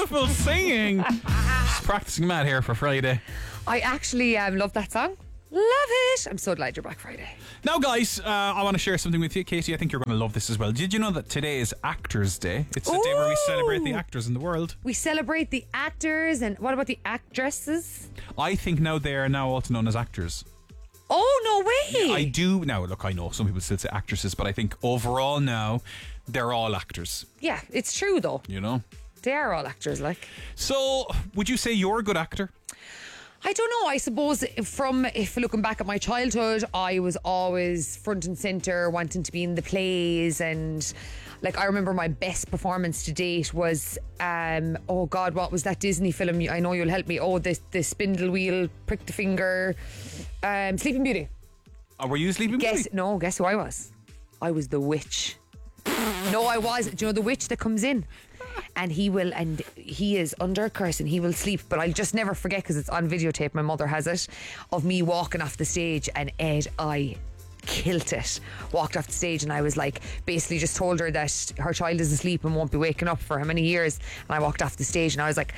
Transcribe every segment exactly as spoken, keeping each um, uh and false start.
beautiful singing. Just practicing mad here for Friday. I actually um, love that song. Love it. I'm so glad you're back Friday. Now, guys, uh, I want to share something with you. Katie, I think you're going to love this as well. Did you know that today is Actors Day? It's the day where we celebrate the actors in the world. We celebrate the actors, and what about the actresses? I think now they are now also known as actors. Oh, no way. I do. Now, look, I know some people still say actresses, but I think overall now, they're all actors. Yeah, it's true, though. You know? They are all actors, like. So, would you say you're a good actor? I don't know. I suppose from, if looking back at my childhood, I was always front and centre, wanting to be in the plays. And like, I remember my best performance to date was, um, oh God, what was that Disney film? I know you'll help me. Oh, the, the spindle wheel, prick the finger, um, Sleeping Beauty. Oh, were you Sleeping Guess, Beauty? No, guess who I was? I was the witch. No, I was. Do you know the witch that comes in? And he will, and he is under a curse and he will sleep. But I'll just never forget, because it's on videotape, my mother has it, of me walking off the stage, and Ed, I killed it. Walked off the stage, and I was like, basically just told her that her child is asleep and won't be waking up for how many years. And I walked off the stage and I was like,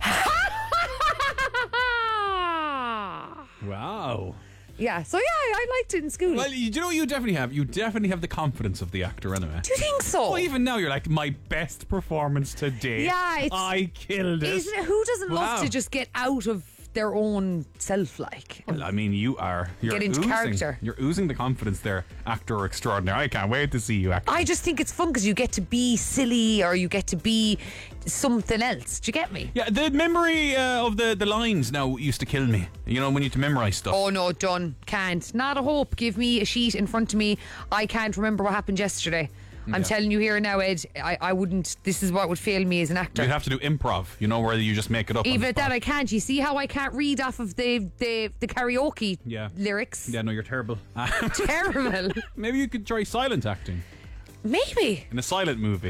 Wow. yeah, so yeah, I liked it in school. Well, you do know what you definitely have? You definitely have the confidence of the actor anyway. Do you think so? Well, even now you're like, my best performance to date. Yeah, it's, I killed it. Isn't it? Who doesn't Wow. love to just get out of their own self, like? Well, I mean, you are. You're Get into oozing, character. You're oozing the confidence there, actor extraordinary. I can't wait to see you act. I just think it's fun because you get to be silly, or you get to be something else. Do you get me? Yeah, the memory uh, of the, the lines now used to kill me. You know, when you had to memorise stuff. Oh no, done. Can't. Not a hope. Give me a sheet in front of me. I can't remember what happened yesterday. I'm Yeah. telling you here now, Ed, I, I wouldn't. This is what would fail me as an actor. You'd have to do improv, you know, where you just make it up. on Even the at that, spot. I can't. You see how I can't read off of the the, the karaoke Yeah. lyrics? Yeah, no, you're terrible. Terrible. Maybe you could try silent acting Maybe. in a silent movie.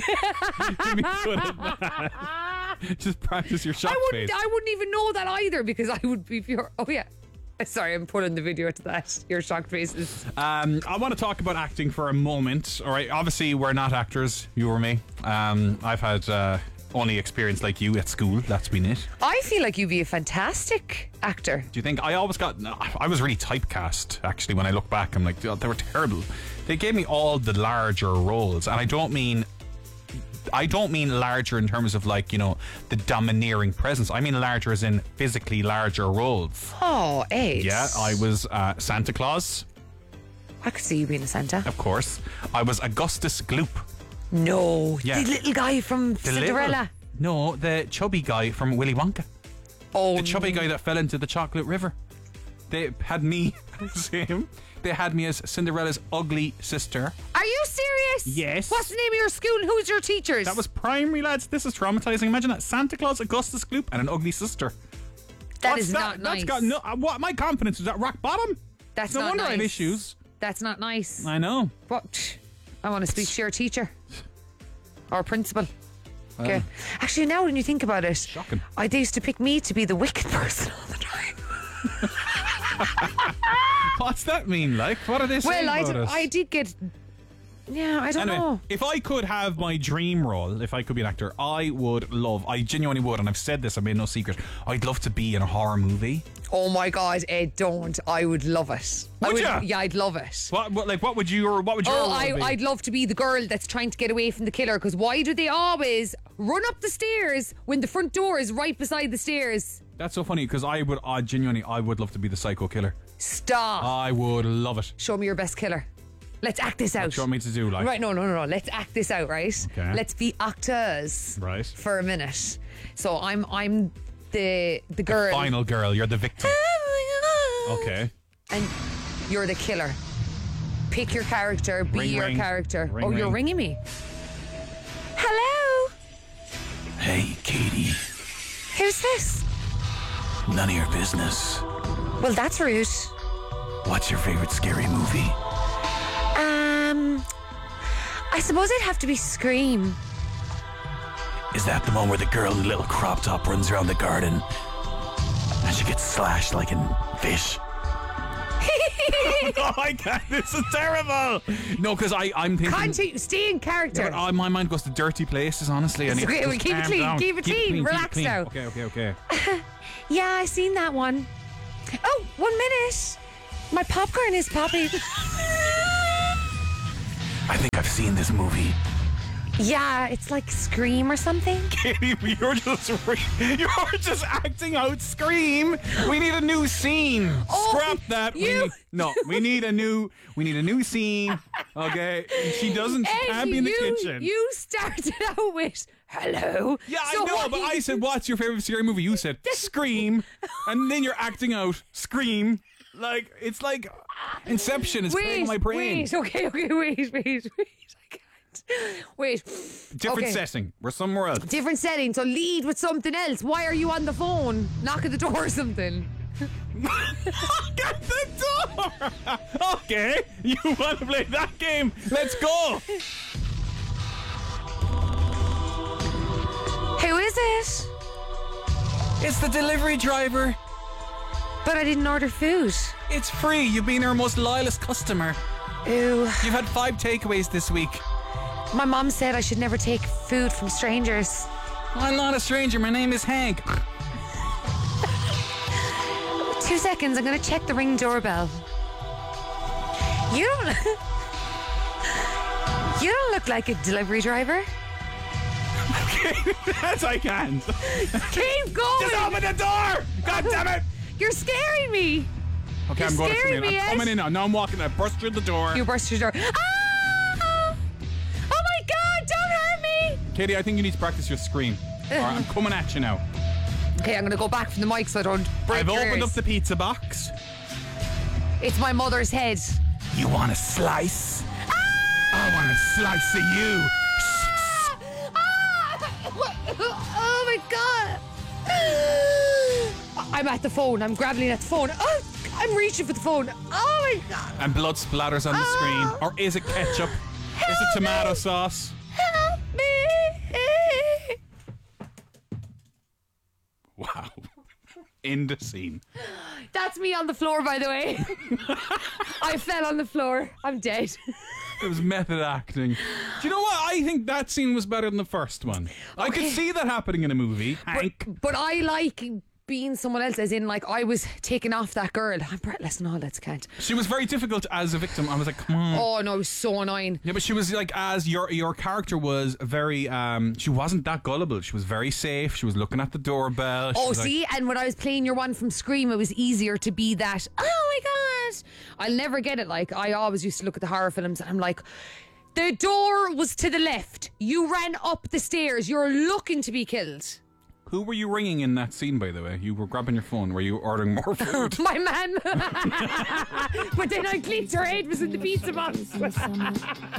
You'd be good at that. Just practice your shock I wouldn't. face. I wouldn't even know that either, because I would be pure. Oh yeah. Sorry, I'm pulling the video to that. Your shocked faces. Um, I want to talk about acting for a moment. All right, obviously we're not actors, you or me. Um, I've had uh, only experience like you at school. That's been it. I feel like you'd be a fantastic actor. Do you think I always got? I was really typecast. Actually, when I look back, I'm like, they were terrible. They gave me all the larger roles, and I don't mean. I don't mean larger in terms of, like, you know, the domineering presence. I mean larger as in physically larger roles. Oh, Ed. Yeah, I was uh, Santa Claus, I could see you being a Santa. of course. I was Augustus Gloop. No, Yeah. the little guy from The Cinderella. little- no, the chubby guy from Willy Wonka. Oh, The chubby guy that fell into the chocolate river. They had me as him. They had me as Cinderella's ugly sister. Are you serious? Yes. What's the name of your school and who's your teachers? That was primary, lads. This is traumatizing. Imagine that. Santa Claus, Augustus Gloop, and an ugly sister. That What's is that? not nice. That's got no. uh, What? My confidence is at rock bottom. That's no not wonder I have nice. issues. That's not nice. I know. What? I want to speak to your teacher or principal. Okay. Actually, now when you think about it, Shocking. I they used to pick me to be the wicked person all the time. What's that mean? Like, what are they saying Well, I, about did, us? I did get. Yeah, I don't Anyway, know. if I could have my dream role, if I could be an actor, I would love, I genuinely would, and I've said this, I made no secret, I'd love to be in a horror movie. Oh my God, Ed, don't. I would love it. I Would would, ya? Yeah, I'd love it. What, what, like, what would you, or what would your Oh, role I, be? I'd love to be the girl that's trying to get away from the killer, because why do they always run up the stairs when the front door is right beside the stairs? That's so funny, because I would, I genuinely, I would love to be the psycho killer. Stop. I would love it. Show me your best killer. Let's act this out. What do you want me to do, like? Right, no, no, no, no. Let's act this out, right? Okay. Let's be actors. Right. For a minute. So I'm I'm the the girl. Final girl, you're the victim. Oh my God. Okay. And you're the killer. Pick your character, be Ring, your ring. character. Ring, oh, you're ring. ringing me. Hello? Hey, Katie. Who's this? None of your business. Well, that's rude. What's your favorite scary movie? Um, I suppose it'd have to be Scream. Is that the one where the girl in the little crop top runs around the garden and she gets slashed like in Fish? no, I can't. This is terrible. No, because I'm thinking. Continue, stay in character. Yeah, but, uh, my mind goes to dirty places, honestly. I need okay, to well, just keep it calm clean, down. keep it clean, keep relax clean. now. Okay, okay, okay. Yeah, I seen that one. Oh, one minute. My popcorn is popping. I think I've seen this movie. Yeah, it's like Scream or something. Katie, you're just you're just acting out Scream. We need a new scene. Oh, Scrap that. We you- need, no, we need a new. We need a new scene. Okay, she doesn't. She Ed, can't be in the you, kitchen. You started out with hello. Yeah, So I know, what but you- I said, "What's your favorite scary movie?" You said Scream, and then you're acting out Scream. Like it's like Inception is playing Wait, my brain. wait, okay, okay, wait, wait, wait. I can't. Wait. Different okay. setting. We're somewhere else. Different setting. So lead with something else. Why are you on the phone? Knock at the door or something. Get the door! Okay, you want to play that game? Let's go! Who is it? It's the delivery driver. But I didn't order food. It's free. You've been our most loyalist customer. Ooh. You've had five takeaways this week. My mom said I should never take food from strangers. I'm not a stranger. My name is Hank. Two seconds, I'm gonna check the Ring doorbell. You don't You don't look like a delivery driver. Yes, I can. Keep going! Just open the door! God damn it! You're scaring me! Okay, You're I'm going to come scaring in. me, I'm Ed. coming in now. Now I'm walking. I burst through the door. You burst your door. Ah! Oh my god, don't hurt me! Katie, I think you need to practice your scream. All right, I'm coming at you now. Okay, I'm gonna go back from the mic so I don't break I've your opened ears. up the pizza box. It's my mother's head. You want a slice? Ah! I want a slice of you. Oh my god! I'm at the phone. I'm grabbing at the phone. Oh, I'm reaching for the phone. Oh my god! And blood splatters on the Ah. screen. Or is it ketchup? Is it tomato sauce? Help me! Wow. In the scene. That's me on the floor, by the way. I fell on the floor. I'm dead. It was method acting. Do you know what? I think that scene was better than the first one. I could Okay. see that happening in a movie. Hank. But I like being someone else, as in, like, I was taking off that girl. I'm breathless and all, let's can't. She was very difficult as a victim. I was like, come on. Oh no, it was so annoying. Yeah, but she was like, as your your character was very, um, she wasn't that gullible. She was very safe. She was looking at the doorbell. She Oh, was like- see, and when I was playing your one from Scream, it was easier to be that, oh my god, I'll never get it. Like, I always used to look at the horror films and I'm like, the door was to the left. You ran up the stairs. You're looking to be killed. Who were you ringing in that scene, by the way? You were grabbing your phone. Were you ordering more food? My man. But then I clicked her head was in the pizza box.